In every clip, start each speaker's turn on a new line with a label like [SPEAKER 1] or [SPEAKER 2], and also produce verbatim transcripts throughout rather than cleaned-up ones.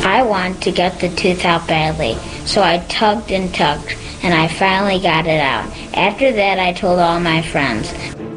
[SPEAKER 1] I wanted to get the tooth out badly, so I tugged and tugged, and I finally got it out. After that, I told all my friends.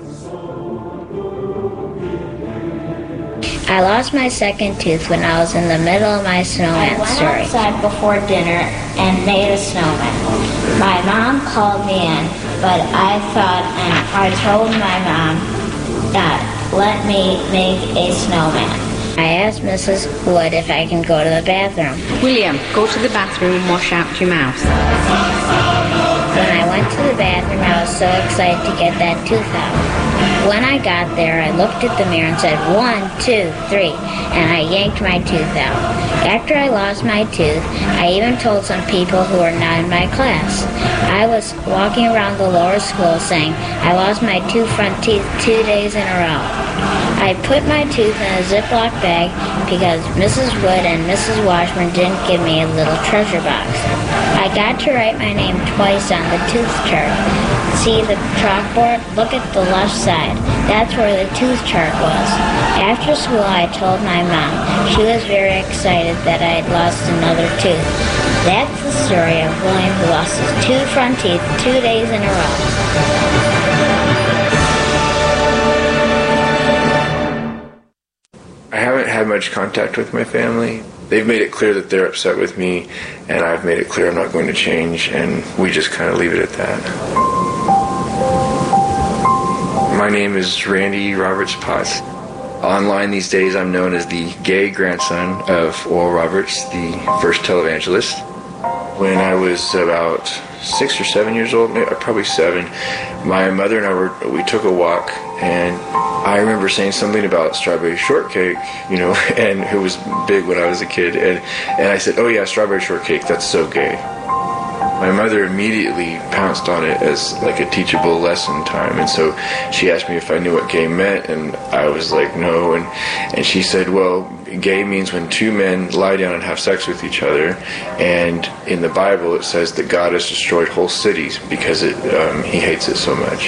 [SPEAKER 1] I lost my second tooth when I was in the middle of my snowman story. I went outside before dinner and made a snowman. My mom called me in, but I thought, and I told my mom that let me make a snowman. I asked Missus Wood if I can go to the bathroom.
[SPEAKER 2] William, go to the bathroom and wash out your mouth.
[SPEAKER 1] When I went to the bathroom, I was so excited to get that tooth out. When I got there, I looked at the mirror and said, one, two, three, and I yanked my tooth out. After I lost my tooth, I even told some people who were not in my class. I was walking around the lower school saying, I lost my two front teeth two days in a row. I put my tooth in a Ziploc bag because Missus Wood and Missus Washburn didn't give me a little treasure box. I got to write my name twice on the tooth chart. See the chalkboard? Look at the left side. That's where the tooth chart was. After school, I told my mom. She was very excited that I had lost another tooth. That's the story of William who lost his two front teeth two days in a row.
[SPEAKER 3] I haven't had much contact with my family. They've made it clear that they're upset with me, and I've made it clear I'm not going to change, and we just kind of leave it at that. My name is Randy Roberts Potts. Online these days I'm known as the gay grandson of Oral Roberts, the first televangelist. When I was about six or seven years old, probably seven, my mother and I were, we took a walk, and I remember saying something about strawberry shortcake, you know, and it was big when I was a kid, and, and I said, oh yeah, strawberry shortcake, that's so gay. My mother immediately pounced on it as like a teachable lesson time, and so she asked me if I knew what gay meant, and I was like, no, and, and she said, well, gay means when two men lie down and have sex with each other, and in the Bible it says that God has destroyed whole cities because it, um, he hates it so much.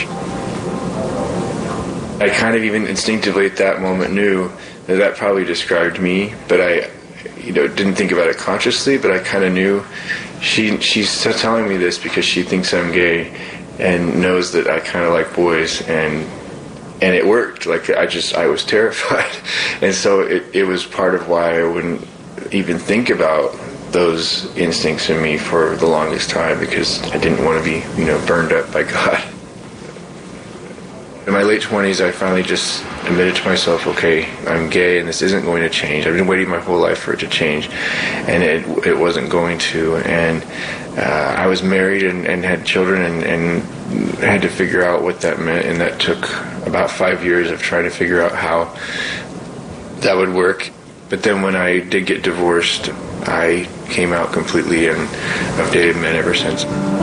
[SPEAKER 3] I kind of even instinctively at that moment knew that that probably described me, but I, you know, didn't think about it consciously, but I kind of knew she she's telling me this because she thinks I'm gay and knows that I kind of like boys, and and it worked. Like I just I was terrified, and so it, it was part of why I wouldn't even think about those instincts in me for the longest time, because I didn't want to be, you know, burned up by God. In my late twenties, I finally just admitted to myself, okay, I'm gay and this isn't going to change. I've been waiting my whole life for it to change, and it it wasn't going to. And uh, I was married and, and had children, and, and had to figure out what that meant, and that took about five years of trying to figure out how that would work. But then when I did get divorced, I came out completely, and I've dated men ever since.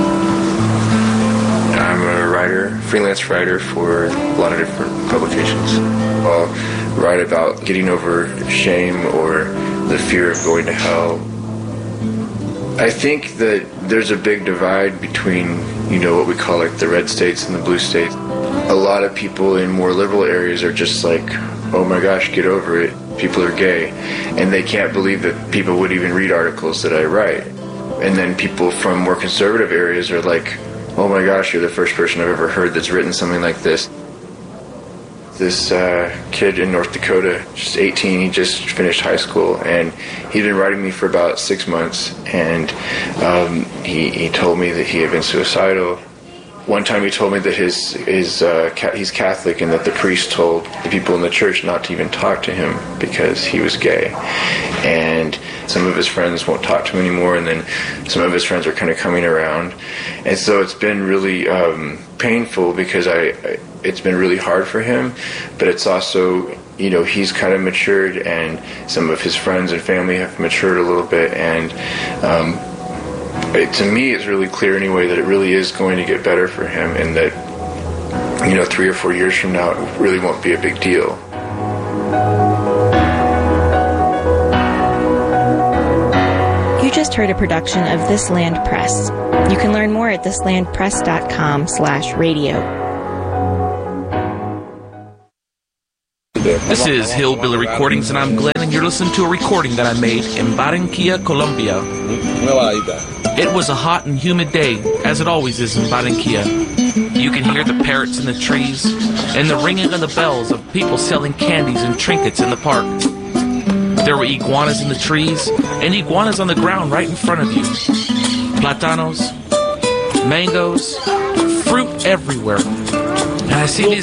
[SPEAKER 3] I'm a writer, freelance writer for a lot of different publications. I'll write about getting over shame or the fear of going to hell. I think that there's a big divide between, you know, what we call like the red states and the blue states. A lot of people in more liberal areas are just like, oh my gosh, get over it. People are gay. And they can't believe that people would even read articles that I write. And then people from more conservative areas are like, oh my gosh, you're the first person I've ever heard that's written something like this. This uh, kid in North Dakota, just eighteen, he just finished high school, and he'd been writing me for about six months, and um, he, he told me that he had been suicidal. One time he told me that his his uh, ca- he's Catholic, and that the priest told the people in the church not to even talk to him because he was gay. And some of his friends won't talk to him anymore, and then some of his friends are kind of coming around. And so it's been really um, painful because I, I it's been really hard for him, but it's also, you know, he's kind of matured, and some of his friends and family have matured a little bit, and um, It, to me, it's really clear anyway that it really is going to get better for him, and that, you know, three or four years from now, it really won't be a big deal.
[SPEAKER 4] You just heard a production of This Land Press. You can learn more at thislandpress.com slash radio.
[SPEAKER 5] This is Hillbilly Recordings, and I'm Glenn, and you're listening to a recording that I made in Barranquilla, Colombia. It was a hot and humid day, as it always is in Barranquilla. You can hear the parrots in the trees and the ringing of the bells of people selling candies and trinkets in the park. There were iguanas in the trees and iguanas on the ground right in front of you. Platanos, mangoes, fruit everywhere. And I see these